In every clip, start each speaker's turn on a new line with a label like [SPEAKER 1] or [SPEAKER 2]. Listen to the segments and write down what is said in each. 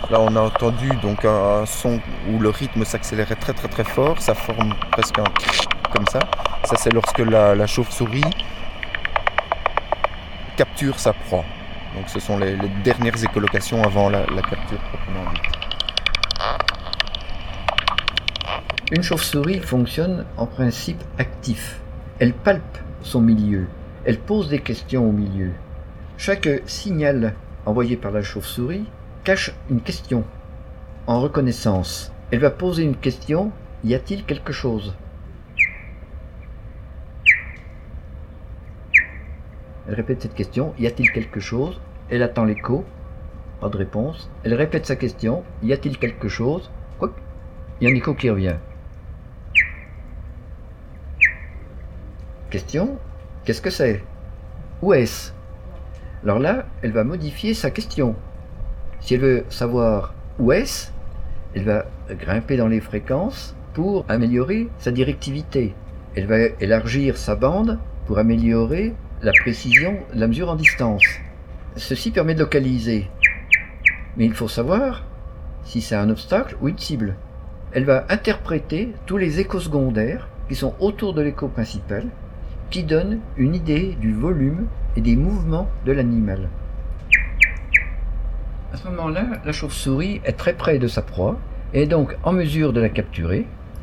[SPEAKER 1] Là, on a entendu donc un son où le rythme s'accélérait très très très fort. Ça forme presque un comme ça. Ça, c'est lorsque la chauve-souris capture sa proie. Donc, ce sont les dernières écholocations avant la capture proprement dite.
[SPEAKER 2] Une chauve-souris fonctionne en principe actif. Elle palpe son milieu. Elle pose des questions au milieu. Chaque signal envoyé par la chauve-souris cache une question en reconnaissance. Elle va poser une question, y a-t-il quelque chose ? Elle répète cette question, y a-t-il quelque chose ? Elle attend l'écho, pas de réponse. Elle répète sa question, y a-t-il quelque chose ? Quoi ? Il y a un écho qui revient. Question, qu'est-ce que c'est ? Où est-ce ? Alors là, elle va modifier sa question. Si elle veut savoir où est-ce, elle va grimper dans les fréquences pour améliorer sa directivité. Elle va élargir sa bande pour améliorer la précision de la mesure en distance. Ceci permet de localiser. Mais il faut savoir si c'est un obstacle ou une cible. Elle va interpréter tous les échos secondaires qui sont autour de l'écho principal, qui donnent une idée du volume et des mouvements de l'animal. À ce moment-là, la chauve-souris est très près de sa proie et est donc en mesure de la capturer.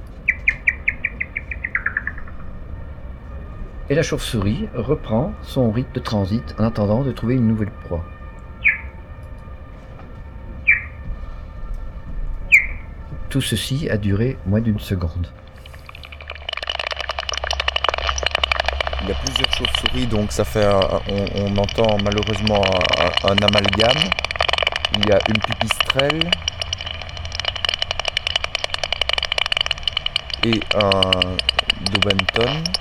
[SPEAKER 2] Et la chauve-souris reprend son rythme de transit en attendant de trouver une nouvelle proie. Tout ceci a duré moins d'une seconde.
[SPEAKER 1] Il y a plusieurs chauves-souris, donc ça fait on entend malheureusement un amalgame. Il y a une pipistrelle et un Daubenton.